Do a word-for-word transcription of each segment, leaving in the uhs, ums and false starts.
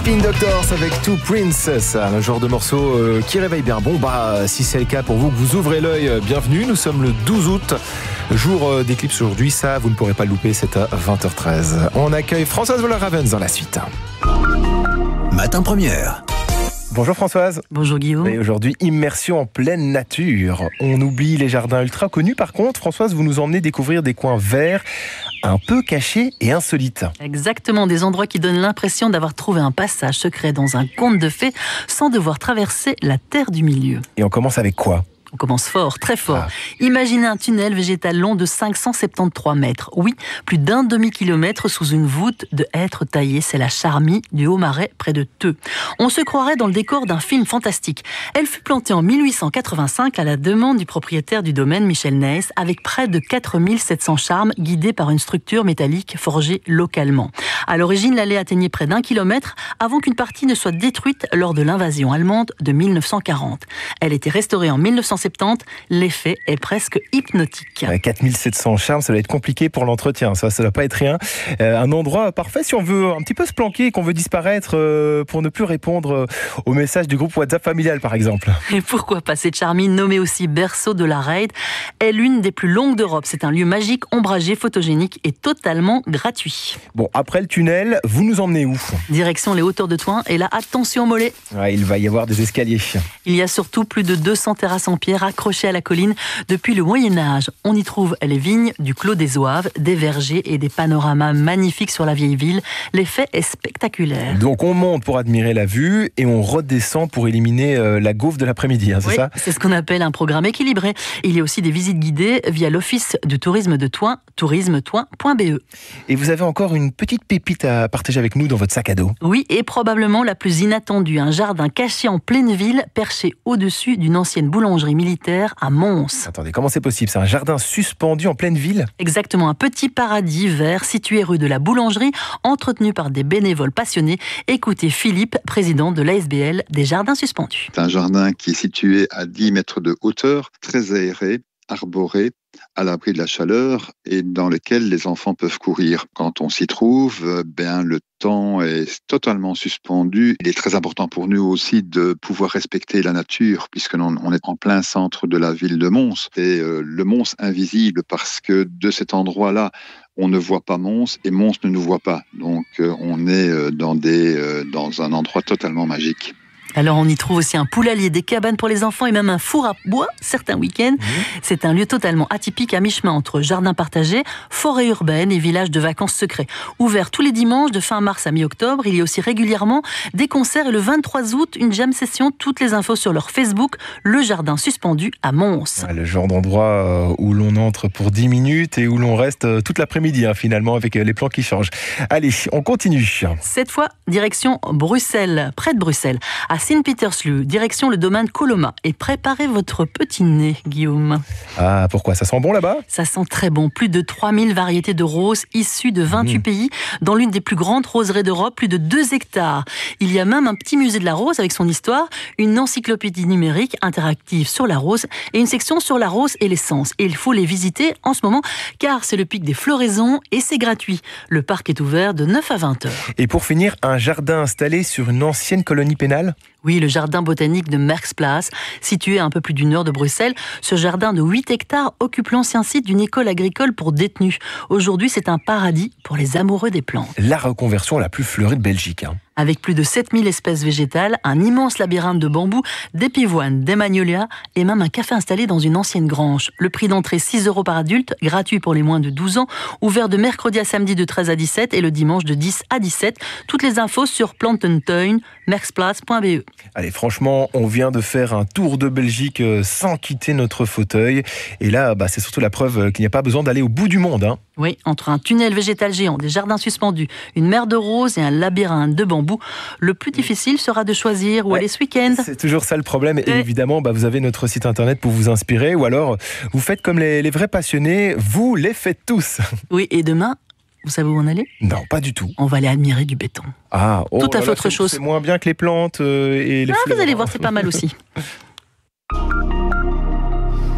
Spin Doctors avec Two Princess, un genre de morceau euh, qui réveille bien. Bon bah si c'est le cas pour vous que vous ouvrez l'œil, bienvenue. Nous sommes le douze août, jour euh, d'éclipse aujourd'hui, ça vous ne pourrez pas le louper, c'est à vingt heures treize. On accueille Françoise Voller-Ravens dans la suite. Matin Première. Bonjour Françoise. Bonjour Guillaume. Et aujourd'hui, immersion en pleine nature. On oublie les jardins ultra connus. Par contre, Françoise, vous nous emmenez découvrir des coins verts un peu cachés et insolites. Exactement, des endroits qui donnent l'impression d'avoir trouvé un passage secret dans un conte de fées sans devoir traverser la terre du milieu. Et on commence avec quoi ? On commence fort, très fort. Ah. Imaginez un tunnel végétal long de cinq cent soixante-treize mètres. Oui, plus d'un demi-kilomètre sous une voûte de hêtres taillées. C'est la Charmille du Haut-Marais, près de Theux. On se croirait dans le décor d'un film fantastique. Elle fut plantée en mille huit cent quatre-vingt-cinq à la demande du propriétaire du domaine, Michel Neyss, avec près de quatre mille sept cents charmes guidés par une structure métallique forgée localement. À l'origine, l'allée atteignait près d'un kilomètre avant qu'une partie ne soit détruite lors de l'invasion allemande de mille neuf cent quarante. Elle était restaurée en mille neuf cent soixante-dix, l'effet est presque hypnotique. quatre mille sept cents charmes, ça va être compliqué pour l'entretien, ça, ça va pas être rien. Euh, un endroit parfait si on veut un petit peu se planquer, qu'on veut disparaître euh, pour ne plus répondre euh, aux messages du groupe WhatsApp familial par exemple. Et pourquoi pas, cette Charmille, nommée aussi berceau de la raid, est l'une des plus longues d'Europe. C'est un lieu magique, ombragé, photogénique et totalement gratuit. Bon, après le tunnel, vous nous emmenez où ? Direction les hauteurs de Thoin, et là, attention mollets. Ouais, il va y avoir des escaliers. Il y a surtout plus de deux cents terrasses en pierre accrochées à la colline depuis le Moyen-Âge. On y trouve les vignes du Clos des Oaves, des vergers et des panoramas magnifiques sur la vieille ville. L'effet est spectaculaire. Donc on monte pour admirer la vue et on redescend pour éliminer euh, la gaufre de l'après-midi, hein, c'est oui, ça ? C'est ce qu'on appelle un programme équilibré. Il y a aussi des visites guidées via l'Office du tourisme de Thoin, tourisme thoin point b e. Et vous avez encore une petite pépite à partager avec nous dans votre sac à dos. Oui, et probablement la plus inattendue, un jardin caché en pleine ville, perché au-dessus d'une ancienne boulangerie militaire à Mons. Attendez, comment c'est possible ? C'est un jardin suspendu en pleine ville ? Exactement, un petit paradis vert situé rue de la Boulangerie, entretenu par des bénévoles passionnés. Écoutez Philippe, président de l'A S B L des Jardins Suspendus. C'est un jardin qui est situé à dix mètres de hauteur, très aéré, arboré, à l'abri de la chaleur et dans lequel les enfants peuvent courir. Quand on s'y trouve, ben, le temps est totalement suspendu. Il est très important pour nous aussi de pouvoir respecter la nature puisque l'on on est en plein centre de la ville de Mons. C'est euh, le Mons invisible parce que de cet endroit-là, on ne voit pas Mons et Mons ne nous voit pas. Donc euh, on est euh, dans, des, euh, dans un endroit totalement magique. Alors on y trouve aussi un poulailler, des cabanes pour les enfants et même un four à bois certains week-ends. Mmh. C'est un lieu totalement atypique à mi-chemin entre jardin partagé, forêt urbaine et village de vacances secrets. Ouvert tous les dimanches de fin mars à mi-octobre, il y a aussi régulièrement des concerts et le vingt-trois août, une jam session. Toutes les infos sur leur Facebook, le jardin suspendu à Mons. Ouais, le genre d'endroit où l'on entre pour dix minutes et où l'on reste toute l'après-midi hein, finalement avec les plans qui changent. Allez, on continue. Cette fois, direction Bruxelles, près de Bruxelles, à Sint-Pietersloe, direction le domaine Coloma. Et préparez votre petit nez, Guillaume. Ah, pourquoi ? Ça sent bon là-bas ? Ça sent très bon. Plus de trois mille variétés de roses issues de vingt-huit mmh. pays, dans l'une des plus grandes roseries d'Europe, plus de deux hectares. Il y a même un petit musée de la rose avec son histoire, une encyclopédie numérique interactive sur la rose et une section sur la rose et l'essence. Et il faut les visiter en ce moment, car c'est le pic des floraisons et c'est gratuit. Le parc est ouvert de neuf à vingt heures. Et pour finir, un jardin installé sur une ancienne colonie pénale ? Oui, le jardin botanique de Merksplas, situé à un peu plus d'une heure de Bruxelles. Ce jardin de huit hectares occupe l'ancien site d'une école agricole pour détenus. Aujourd'hui, c'est un paradis pour les amoureux des plantes. La reconversion la plus fleurie de Belgique. Hein. Avec plus de sept mille espèces végétales, un immense labyrinthe de bambous, des pivoines, des magnolias et même un café installé dans une ancienne grange. Le prix d'entrée six euros par adulte, gratuit pour les moins de douze ans, ouvert de mercredi à samedi de treize à dix-sept et le dimanche de dix à dix-sept. Toutes les infos sur plantentuin merksplas point b e. Allez, franchement, on vient de faire un tour de Belgique sans quitter notre fauteuil. Et là, bah, c'est surtout la preuve qu'il n'y a pas besoin d'aller au bout du monde. Hein. Oui, entre un tunnel végétal géant, des jardins suspendus, une mer de roses et un labyrinthe de bambous, le plus difficile sera de choisir où ouais, aller ce week-end. C'est toujours ça le problème. Et, et évidemment, bah, vous avez notre site internet pour vous inspirer. Ou alors, vous faites comme les, les vrais passionnés, vous les faites tous. Oui, et demain, vous savez où on allait ? Non, pas du tout. On va aller admirer du béton. Ah, oh, tout à fait autre c'est, chose. C'est moins bien que les plantes euh, et les ah, fleurs. Vous allez voir, c'est pas mal aussi. Et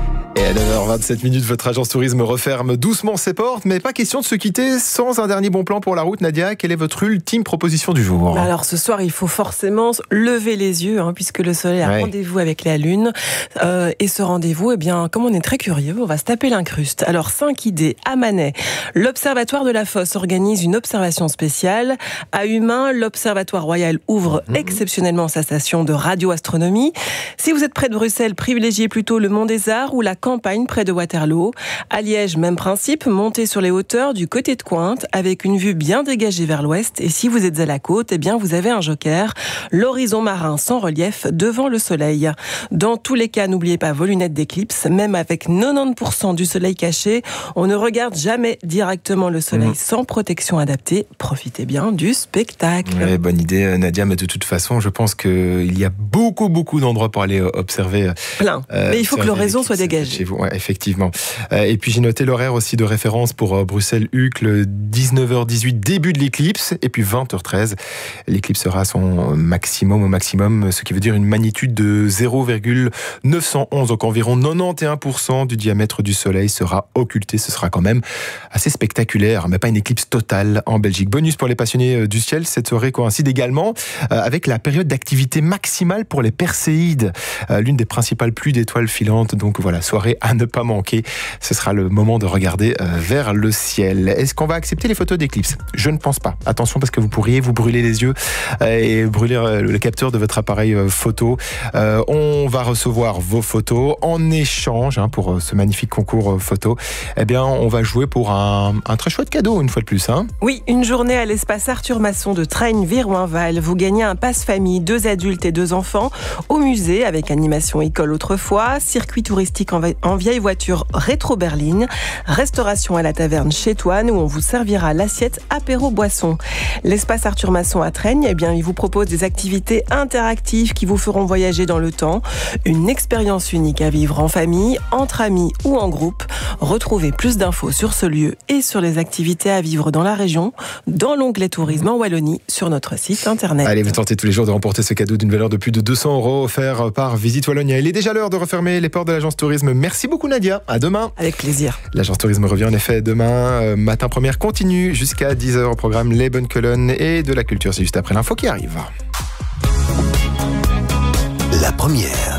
Et à neuf heures vingt-sept minutes, votre agence tourisme referme doucement ses portes, mais pas question de se quitter sans un dernier bon plan pour la route. Nadia, quelle est votre ultime proposition du jour ? Alors ce soir, il faut forcément lever les yeux, hein, puisque le soleil a ouais. rendez-vous avec la lune. Euh, et ce rendez-vous, eh bien, comme on est très curieux, on va se taper l'incruste. Alors cinq idées. À Manet, l'Observatoire de la Fosse organise une observation spéciale. À Humain, l'Observatoire Royal ouvre mmh. exceptionnellement sa station de radioastronomie. Si vous êtes près de Bruxelles, privilégiez plutôt le Mont des Arts ou la campagne près de Waterloo. À Liège, même principe, montez sur les hauteurs du côté de Cointe avec une vue bien dégagée vers l'ouest. Et si vous êtes à la côte, eh bien, vous avez un joker, l'horizon marin sans relief devant le soleil. Dans tous les cas, n'oubliez pas vos lunettes d'éclipse. Même avec quatre-vingt-dix pour cent du soleil caché, on ne regarde jamais directement le soleil mmh. sans protection adaptée. Profitez bien du spectacle. Ouais, bonne idée, Nadia, mais de toute façon, je pense qu'il y a beaucoup, beaucoup d'endroits pour aller observer. Plein. Euh, mais il faut que l'horizon soit dégagé. Chez vous, ouais, effectivement. Euh, et puis j'ai noté l'horaire aussi de référence pour euh, Bruxelles-Uccle, dix-neuf heures dix-huit, début de l'éclipse, et puis vingt heures treize. L'éclipse sera à son maximum au maximum, ce qui veut dire une magnitude de zéro virgule neuf cent onze, donc environ quatre-vingt-onze pour cent du diamètre du soleil sera occulté. Ce sera quand même assez spectaculaire, mais pas une éclipse totale en Belgique. Bonus pour les passionnés du ciel, cette soirée coïncide également euh, avec la période d'activité maximale pour les Perséides, euh, l'une des principales pluies d'étoiles filantes. Donc voilà, soirée à ne pas manquer. Ce sera le moment de regarder euh, vers le ciel. Est-ce qu'on va accepter les photos d'éclipse ? Je ne pense pas. Attention, parce que vous pourriez vous brûler les yeux euh, et brûler euh, le capteur de votre appareil euh, photo. Euh, on va recevoir vos photos en échange hein, pour euh, ce magnifique concours euh, photo. Eh bien, on va jouer pour un, un très chouette cadeau une fois de plus. Hein. Oui, une journée à l'espace Arthur Masson de Traigne-Viroinval. Vous gagnez un passe-famille, deux adultes et deux enfants au musée avec animation école autrefois, circuit touristique en, en vieille voiture rétro berline, restauration à la taverne chez Toine où on vous servira l'assiette apéro-boisson. L'espace Arthur Masson à Traigne, eh bien, il vous propose des activités interactives qui vous feront voyager dans le temps, une expérience unique à vivre en famille, entre amis ou en groupe. Retrouvez plus d'infos sur ce lieu et sur les activités à vivre dans la région dans l'onglet tourisme en Wallonie sur notre site internet. Allez, vous tentez tous les jours de remporter ce cadeau d'une valeur de plus de deux cents euros offert par Visite Wallonia. Il est déjà l'heure de refermer les portes de l'agence tourisme. Merci beaucoup Nadia, à demain. Avec plaisir. L'agence tourisme revient en effet demain. Euh, matin première continue jusqu'à dix heures au programme Les Bonnes Colonnes et de la culture. C'est juste après l'info qui arrive. La première.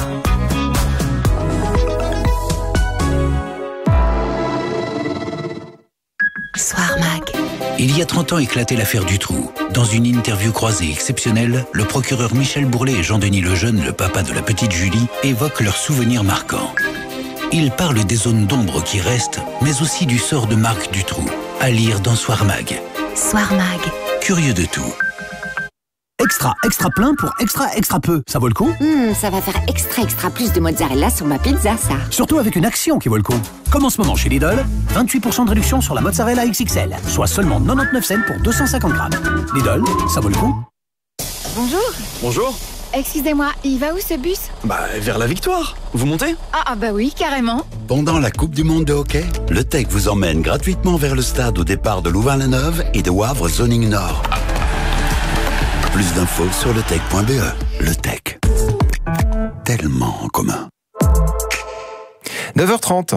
Soir Mag. Il y a trente ans éclatait l'affaire Dutroux. Dans une interview croisée exceptionnelle, le procureur Michel Bourlet et Jean-Denis Lejeune, le papa de la petite Julie, évoquent leurs souvenirs marquants. Ils parlent des zones d'ombre qui restent, mais aussi du sort de Marc Dutroux. À lire dans Soir Mag. Soir Mag. Curieux de tout. Extra, extra plein pour extra, extra peu. Ça vaut le coup ? Mmh, ça va faire extra, extra plus de mozzarella sur ma pizza, ça. Surtout avec une action qui vaut le coup. Comme en ce moment chez Lidl, vingt-huit pour cent de réduction sur la mozzarella X X L, soit seulement quatre-vingt-dix-neuf cents pour deux cent cinquante grammes. Lidl, ça vaut le coup. Bonjour. Bonjour. Excusez-moi, il va où ce bus ? Bah, vers la victoire. Vous montez ? Ah, ah bah oui, carrément. Pendant la Coupe du Monde de hockey, le T E C vous emmène gratuitement vers le stade au départ de Louvain-la-Neuve et de Wavre Zoning Nord. Plus d'infos sur le tech point b e. Le Tech. Tellement en commun. neuf heures trente.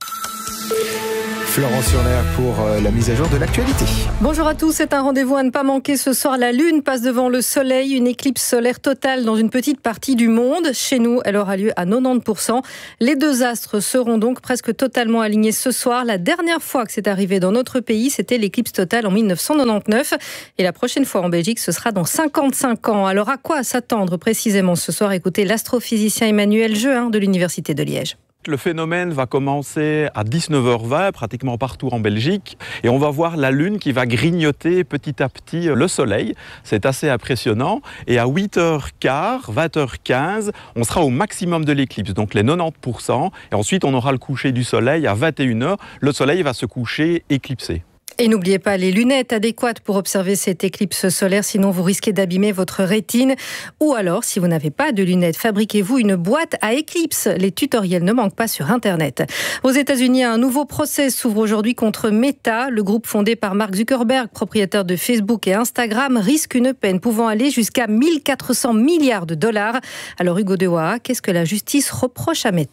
Florence Surner pour la mise à jour de l'actualité. Bonjour à tous, c'est un rendez-vous à ne pas manquer ce soir. La Lune passe devant le Soleil, une éclipse solaire totale dans une petite partie du monde. Chez nous, elle aura lieu à quatre-vingt-dix pour cent. Les deux astres seront donc presque totalement alignés ce soir. La dernière fois que c'est arrivé dans notre pays, c'était l'éclipse totale en dix-neuf cent quatre-vingt-dix-neuf. Et la prochaine fois en Belgique, ce sera dans cinquante-cinq ans. Alors à quoi s'attendre précisément ce soir ? Écoutez l'astrophysicien Emmanuel Jehin de l'Université de Liège. Le phénomène va commencer à dix-neuf heures vingt, pratiquement partout en Belgique, et on va voir la Lune qui va grignoter petit à petit le Soleil. C'est assez impressionnant. Et à huit heures quinze, vingt heures quinze, on sera au maximum de l'éclipse, donc les quatre-vingt-dix pour cent. Et ensuite, on aura le coucher du Soleil à vingt et une heures. Le Soleil va se coucher éclipsé. Et n'oubliez pas les lunettes adéquates pour observer cette éclipse solaire, sinon vous risquez d'abîmer votre rétine. Ou alors, si vous n'avez pas de lunettes, fabriquez-vous une boîte à éclipse. Les tutoriels ne manquent pas sur Internet. Aux États-Unis, un nouveau procès s'ouvre aujourd'hui contre Meta. Le groupe fondé par Mark Zuckerberg, propriétaire de Facebook et Instagram, risque une peine pouvant aller jusqu'à mille quatre cents milliards de dollars. Alors Hugo Dewa, qu'est-ce que la justice reproche à Meta ?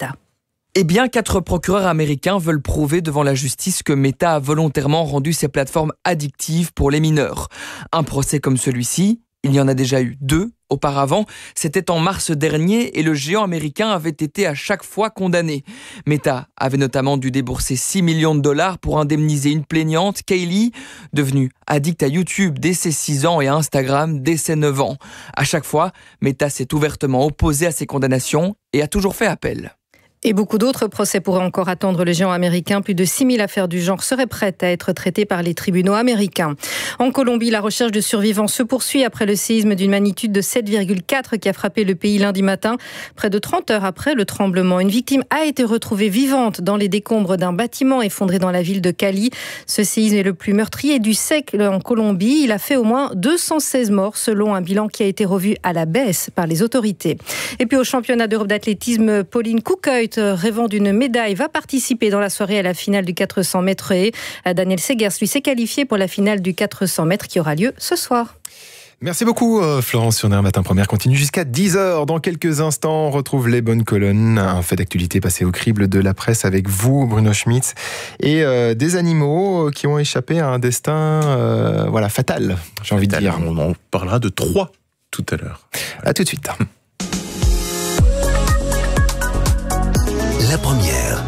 Eh bien, quatre procureurs américains veulent prouver devant la justice que Meta a volontairement rendu ces plateformes addictives pour les mineurs. Un procès comme celui-ci, il y en a déjà eu deux auparavant, c'était en mars dernier et le géant américain avait été à chaque fois condamné. Meta avait notamment dû débourser six millions de dollars pour indemniser une plaignante, Kaylee, devenue addict à YouTube dès ses six ans et à Instagram dès ses neuf ans. À chaque fois, Meta s'est ouvertement opposé à ces condamnations et a toujours fait appel. Et beaucoup d'autres procès pourraient encore attendre le géant américain. Plus de six mille affaires du genre seraient prêtes à être traitées par les tribunaux américains. En Colombie, la recherche de survivants se poursuit après le séisme d'une magnitude de sept virgule quatre qui a frappé le pays lundi matin. Près de trente heures après le tremblement, une victime a été retrouvée vivante dans les décombres d'un bâtiment effondré dans la ville de Cali. Ce séisme est le plus meurtrier du siècle en Colombie. Il a fait au moins deux cent seize morts selon un bilan qui a été revu à la baisse par les autorités. Et puis au championnat d'Europe d'athlétisme, Pauline Koukeut, rêvant d'une médaille, va participer dans la soirée à la finale du quatre cents mètres haies. Daniel Segers, lui, s'est qualifié pour la finale du quatre cents mètres qui aura lieu ce soir. Merci beaucoup Florence Surner. Matin Première continue jusqu'à dix heures. Dans quelques instants, on retrouve les bonnes colonnes. Un fait d'actualité passé au crible de la presse avec vous, Bruno Schmitz. Et euh, des animaux qui ont échappé à un destin euh, voilà, fatal, j'ai envie fatal. de dire. On en parlera de trois tout à l'heure. À tout de suite. La première.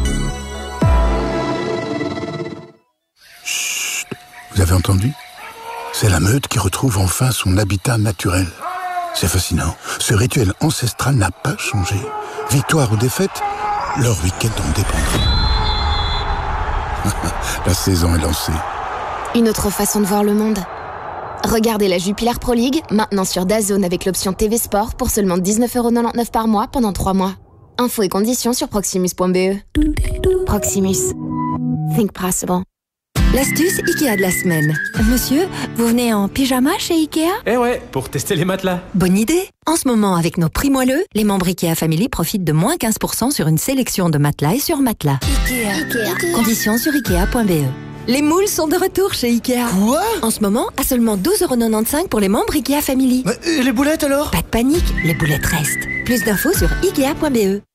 Chut, vous avez entendu ? C'est la meute qui retrouve enfin son habitat naturel. C'est fascinant. Ce rituel ancestral n'a pas changé. Victoire ou défaite, leur week-end en dépendra. La saison est lancée. Une autre façon de voir le monde. Regardez la Jupiler Pro League, maintenant sur DAZN avec l'option T V Sport pour seulement dix-neuf euros quatre-vingt-dix-neuf par mois pendant trois mois. Infos et conditions sur proximus point b e. Proximus. Think possible. L'astuce Ikea de la semaine. Monsieur, vous venez en pyjama chez Ikea ? Eh ouais, pour tester les matelas. Bonne idée. En ce moment, avec nos prix moelleux, les membres Ikea Family profitent de moins quinze pour cent sur une sélection de matelas et sur matelas. Ikea. Ikea. Conditions sur ikea point b e. Les moules sont de retour chez Ikea. Quoi ? En ce moment, à seulement douze euros quatre-vingt-quinze pour les membres Ikea Family. Mais, et les boulettes alors ? Pas de panique, les boulettes restent. Plus d'infos sur ikea point b e.